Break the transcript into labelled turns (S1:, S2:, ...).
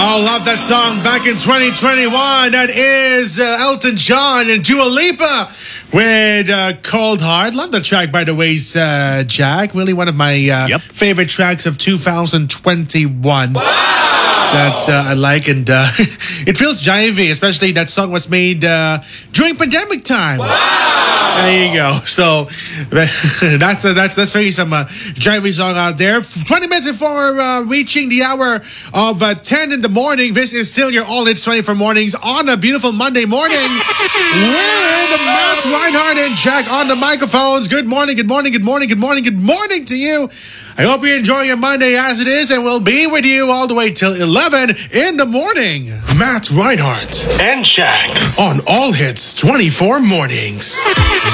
S1: Oh, love that song back in 2021. That is Elton John and Dua Lipa with Cold Heart. Love the track, by the way, Jack. Really one of my favorite tracks of 2021. Wow. That I like, and it feels jivey, especially that song was made during pandemic time. Wow. There you go. So that's really some jivey song out there. 20 minutes before reaching the hour of 10 in the morning. This is still your All Hits 24 Mornings on a beautiful Monday morning with Matt Reinhardt and Jack on the microphones. Good morning, good morning, good morning, good morning, good morning to you. I hope you're enjoying your Monday as it is, and we'll be with you all the way till 11 in the morning. Matt Reinhardt and Jack on All Hits 24 Mornings.